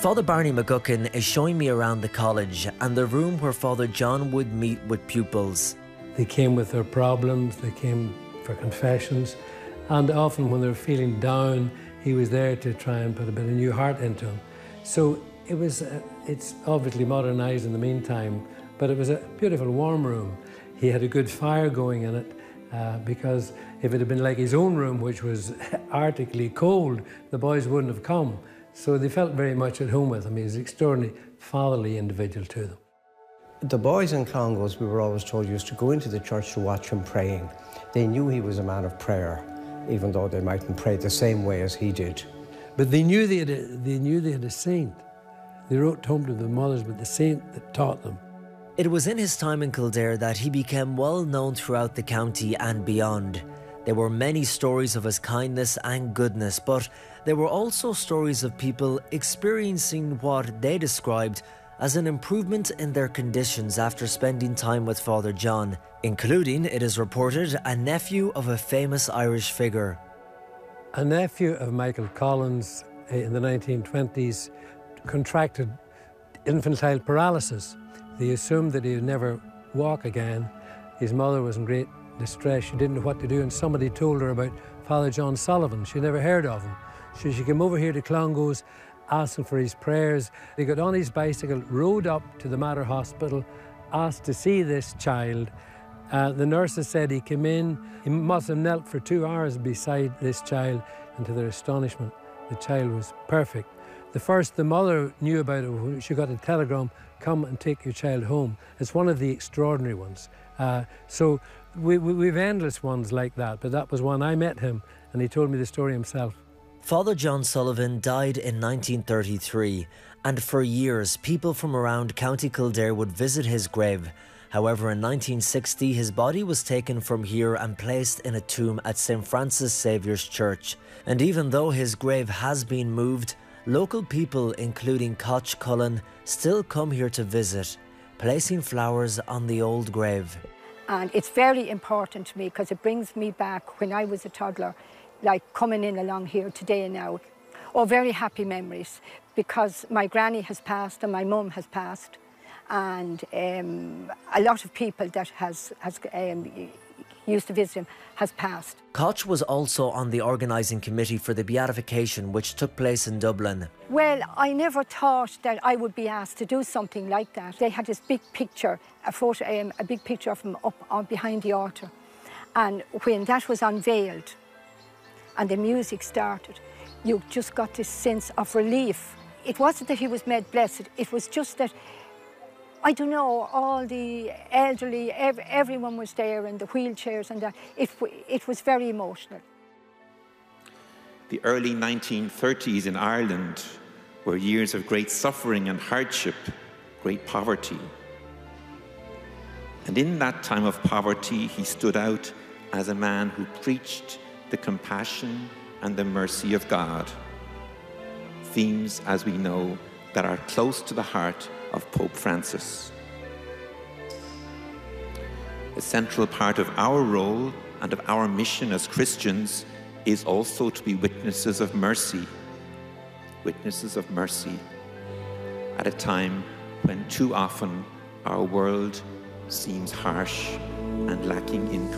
Father Barney McGuckin is showing me around the college and the room where Father John would meet with pupils. They came with their problems, they came for confessions, and often when they were feeling down, he was there to try and put a bit of new heart into them. So it's obviously modernised in the meantime, but it was a beautiful warm room. He had a good fire going in it, because if it had been like his own room, which was arctically cold, the boys wouldn't have come. So they felt very much at home with him. He was an extraordinarily fatherly individual to them. The boys in Clongowes, we were always told, used to go into the church to watch him praying. They knew he was a man of prayer, even though they mightn't pray the same way as he did. But they knew they had a saint. They wrote home to the mothers about the saint that taught them. It was in his time in Kildare that he became well known throughout the county and beyond. There were many stories of his kindness and goodness, but there were also stories of people experiencing what they described as an improvement in their conditions after spending time with Father John, including, it is reported, a nephew of a famous Irish figure. A nephew of Michael Collins in the 1920s contracted infantile paralysis. They assumed that he would never walk again. His mother was in great distress. She didn't know what to do, and somebody told her about Father John Sullivan. She never heard of him. So she came over here to Clongowes, asking for his prayers. He got on his bicycle, rode up to the Mater Hospital, asked to see this child. The nurses said he came in, he must have knelt for 2 hours beside this child, and to their astonishment, the child was perfect. The mother knew about it when she got a telegram, come and take your child home. It's one of the extraordinary ones. So we've endless ones like that, but that was one. I met him and he told me the story himself. Father John Sullivan died in 1933, and for years people from around County Kildare would visit his grave. However, in 1960 his body was taken from here and placed in a tomb at St Francis Saviour's Church. And even though his grave has been moved, local people, including Koch Cullen, still come here to visit, placing flowers on the old grave. And it's very important to me because it brings me back when I was a toddler, like coming in along here today and now. Oh, very happy memories, because my granny has passed and my mum has passed, and a lot of people that has used to visit him has passed. Koch was also on the organising committee for the beatification, which took place in Dublin. Well, I never thought that I would be asked to do something like that. They had this big picture, a big picture of him up on behind the altar. And when that was unveiled and the music started, you just got this sense of relief. It wasn't that he was made blessed, it was just that, I don't know, all the elderly, everyone was there, and the wheelchairs and that. It was very emotional. The early 1930s in Ireland were years of great suffering and hardship, great poverty. And in that time of poverty, he stood out as a man who preached the compassion and the mercy of God. Themes, as we know, that are close to the heart of Pope Francis. A central part of our role and of our mission as Christians is also to be witnesses of mercy at a time when too often our world seems harsh and lacking in